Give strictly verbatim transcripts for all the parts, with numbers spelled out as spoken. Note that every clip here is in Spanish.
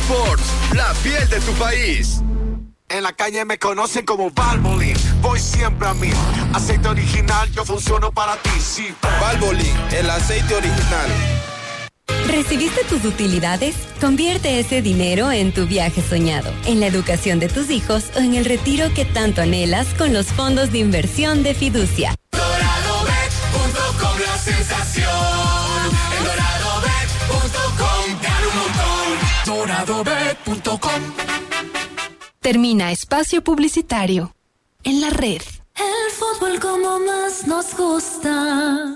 Sports, la piel de tu país. En la calle me conocen como Valvoline. Voy siempre a mí. Aceite original, yo funciono para ti, sí. Valvoline, el aceite original. ¿Recibiste tus utilidades? Convierte ese dinero en tu viaje soñado, en la educación de tus hijos o en el retiro que tanto anhelas con los fondos de inversión de Fiducia. doradobet punto com, la sensación. En doradobet punto com, gana un montón. doradobet punto com. Termina espacio publicitario en la red. El fútbol como más nos gusta.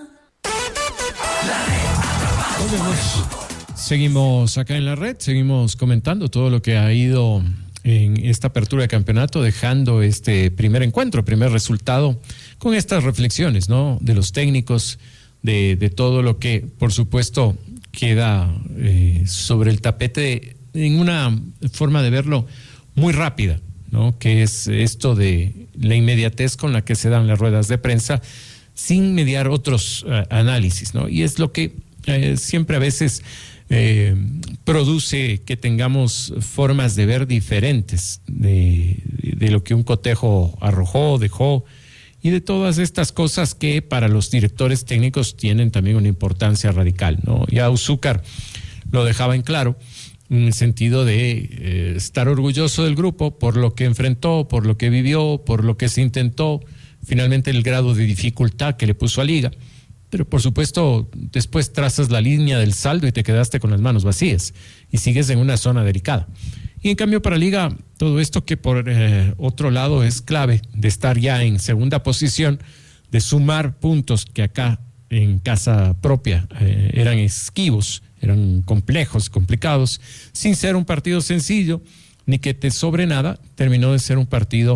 Seguimos acá en la red, seguimos comentando todo lo que ha ido en esta apertura de campeonato, dejando este primer encuentro, primer resultado, con estas reflexiones, ¿no? De los técnicos, de, de todo lo que, por supuesto, queda eh, sobre el tapete en una forma de verlo muy rápida, ¿no? Que es esto de la inmediatez con la que se dan las ruedas de prensa sin mediar otros uh, análisis, ¿no? Y es lo que eh, siempre a veces eh, produce que tengamos formas de ver diferentes de, de lo que un cotejo arrojó, dejó, y de todas estas cosas que para los directores técnicos tienen también una importancia radical, ¿no? Ya Uzúcar lo dejaba en claro, en el sentido de eh, estar orgulloso del grupo por lo que enfrentó, por lo que vivió, por lo que se intentó, finalmente el grado de dificultad que le puso a Liga, pero por supuesto después trazas la línea del saldo y te quedaste con las manos vacías y sigues en una zona delicada. Y en cambio para Liga, todo esto que por eh, otro lado es clave de estar ya en segunda posición, de sumar puntos que acá en casa propia eh, eran esquivos, eran complejos, complicados, sin ser un partido sencillo, ni que te sobre nada, terminó de ser un partido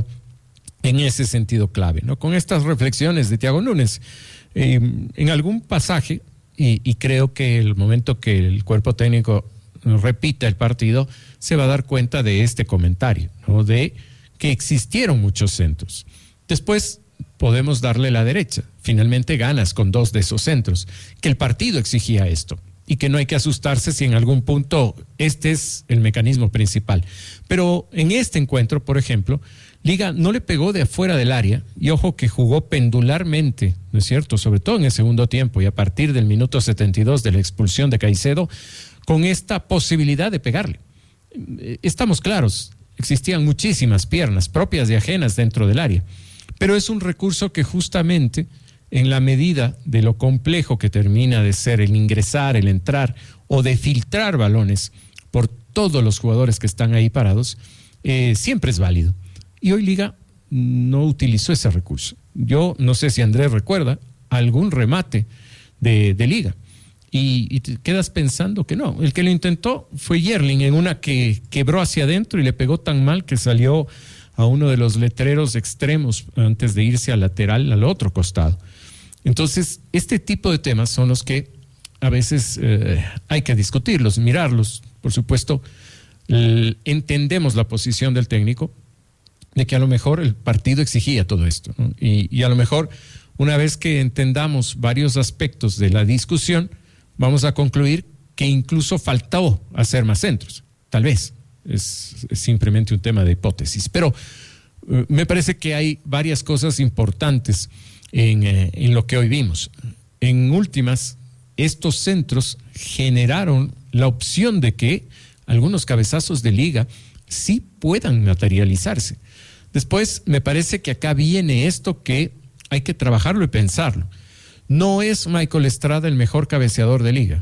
en ese sentido clave, ¿no? Con estas reflexiones de Thiago Núñez, eh, en algún pasaje, y, y creo que el momento que el cuerpo técnico repita el partido, se va a dar cuenta de este comentario, ¿no? De que existieron muchos centros. Después podemos darle la derecha. Finalmente ganas con dos de esos centros, que el partido exigía esto. Y que no hay que asustarse si en algún punto este es el mecanismo principal. Pero en este encuentro, por ejemplo, Liga no le pegó de afuera del área, y ojo que jugó pendularmente, ¿no es cierto? Sobre todo en el segundo tiempo y a partir del minuto setenta y dos de la expulsión de Caicedo, con esta posibilidad de pegarle. Estamos claros, existían muchísimas piernas propias y ajenas dentro del área, pero es un recurso que justamente en la medida de lo complejo que termina de ser el ingresar, el entrar o de filtrar balones por todos los jugadores que están ahí parados, eh, siempre es válido. Y hoy Liga no utilizó ese recurso. Yo no sé si Andrés recuerda algún remate de, de Liga y, y te quedas pensando que no. El que lo intentó fue Yerling en una que quebró hacia adentro y le pegó tan mal que salió a uno de los letreros extremos antes de irse al lateral, al otro costado. Entonces, este tipo de temas son los que a veces eh, hay que discutirlos, mirarlos. Por supuesto, el, entendemos la posición del técnico de que a lo mejor el partido exigía todo esto, ¿no? Y, y a lo mejor, una vez que entendamos varios aspectos de la discusión, vamos a concluir que incluso faltó hacer más centros. Tal vez. Es, es simplemente un tema de hipótesis. Pero eh, me parece que hay varias cosas importantes en, eh, en lo que hoy vimos. En últimas, estos centros generaron la opción de que algunos cabezazos de Liga sí puedan materializarse. Después, me parece que acá viene esto que hay que trabajarlo y pensarlo. No es Michael Estrada el mejor cabeceador de Liga.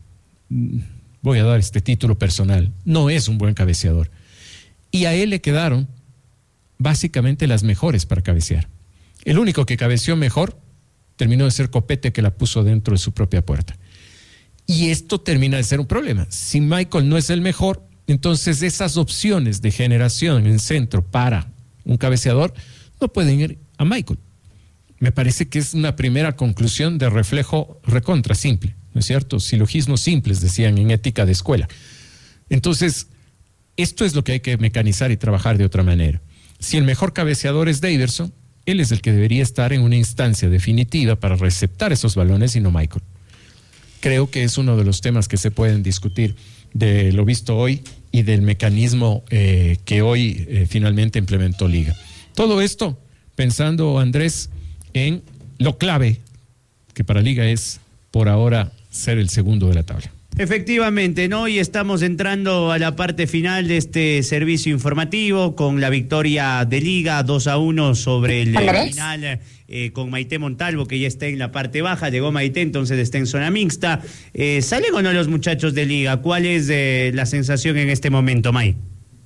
Voy a dar este título personal. No es un buen cabeceador. Y a él le quedaron básicamente las mejores para cabecear. El único que cabeceó mejor terminó de ser Copete, que la puso dentro de su propia puerta. Y esto termina de ser un problema. Si Michael no es el mejor, entonces esas opciones de generación en centro para un cabeceador no pueden ir a Michael. Me parece que es una primera conclusión de reflejo recontra simple, ¿no es cierto? Silogismos simples, decían en ética de escuela. Entonces, esto es lo que hay que mecanizar y trabajar de otra manera. Si el mejor cabeceador es Daverson, él es el que debería estar en una instancia definitiva para receptar esos balones y no Michael. Creo que es uno de los temas que se pueden discutir de lo visto hoy y del mecanismo eh, que hoy eh, finalmente implementó Liga. Todo esto pensando, Andrés, en lo clave que para Liga es por ahora ser el segundo de la tabla. Efectivamente, ¿no? Y estamos entrando a la parte final de este servicio informativo con la victoria de Liga dos a uno sobre el final eh, con Maite Montalvo, que ya está en la parte baja. Llegó Maite, entonces está en zona mixta. Eh, ¿Salen o no los muchachos de Liga? ¿Cuál es eh, la sensación en este momento, May?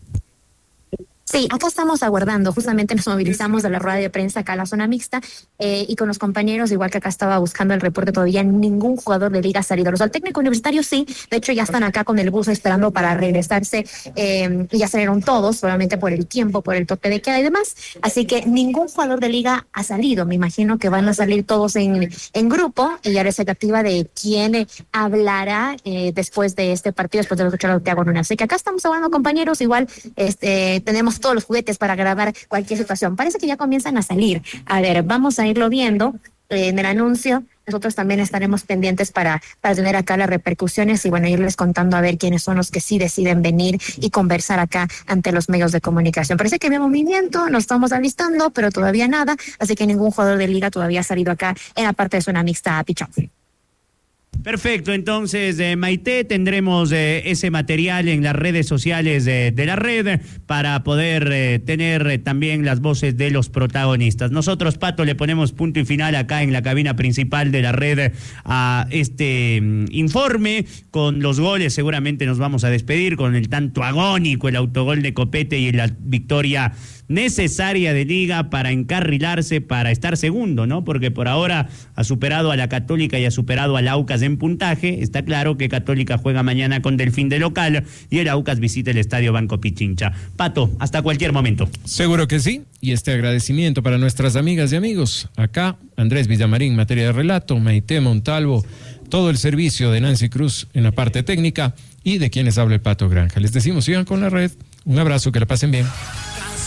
Sí, acá estamos aguardando, justamente nos movilizamos de la rueda de prensa acá a la zona mixta eh, y con los compañeros, igual que acá estaba buscando el reporte, todavía ningún jugador de Liga ha salido. Los del técnico universitario sí, de hecho ya están acá con el bus esperando para regresarse, eh, ya salieron todos, solamente por el tiempo, por el toque de queda y demás, así que ningún jugador de Liga ha salido. Me imagino que van a salir todos en, en grupo y ya la expectativa de quién hablará eh, después de este partido, después de escuchar a Thiago Nunes. Así que acá estamos hablando, compañeros, igual este, tenemos todos los juguetes para grabar cualquier situación. Parece que ya comienzan a salir. A ver, vamos a irlo viendo eh, en el anuncio. Nosotros también estaremos pendientes para, para tener acá las repercusiones y bueno, irles contando a ver quiénes son los que sí deciden venir y conversar acá ante los medios de comunicación. Parece que había movimiento, nos estamos alistando, pero todavía nada, así que ningún jugador de Liga todavía ha salido acá en la parte de zona mixta, Pichón. Perfecto, entonces eh, Maite, tendremos eh, ese material en las redes sociales eh, de la red para poder eh, tener eh, también las voces de los protagonistas. Nosotros, Pato, le ponemos punto y final acá en la cabina principal de la red a este um, informe con los goles. Seguramente nos vamos a despedir con el tanto agónico, el autogol de Copete y la victoria necesaria de Liga para encarrilarse, para estar segundo, ¿no? Porque por ahora ha superado a la Católica y ha superado al Aucas en puntaje. Está claro que Católica juega mañana con Delfín de local y el Aucas visita el Estadio Banco Pichincha. Pato, hasta cualquier momento. Seguro que sí. Y este agradecimiento para nuestras amigas y amigos. Acá, Andrés Villamarín, materia de relato, Maite Montalvo, todo el servicio de Nancy Cruz en la parte técnica y de quienes habla el Pato Granja. Les decimos, sigan con la red. Un abrazo, que la pasen bien.